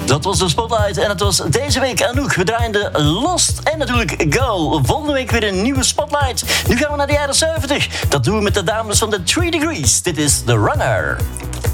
Dat was de Spotlight en het was deze week Anouk. We draaien de Lost en natuurlijk Go. Volgende week weer een nieuwe Spotlight. Nu gaan we naar de jaren 70. Dat doen we met de dames van de 3 Degrees. Dit is The Runner.